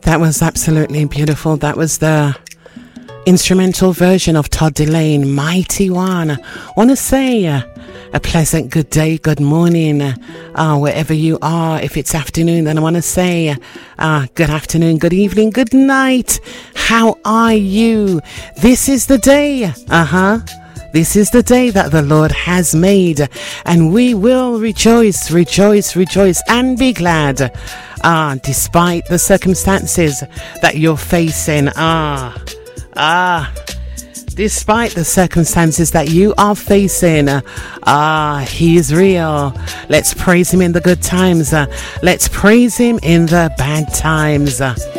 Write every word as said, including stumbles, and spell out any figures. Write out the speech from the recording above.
That was absolutely beautiful. That was the instrumental version of Todd Delane, Mighty One. I want to say uh, a pleasant good day, good morning, uh, wherever you are. If it's afternoon, then I want to say uh, good afternoon, good evening, good night. How are you? This is the day. Uh-huh. This is the day that the Lord has made, and we will rejoice, rejoice, rejoice, and be glad. Ah, despite the circumstances that you're facing. Ah, ah, despite the circumstances that you are facing. Ah, He is real. Let's praise Him in the good times. Uh, let's praise Him in the bad times. Uh,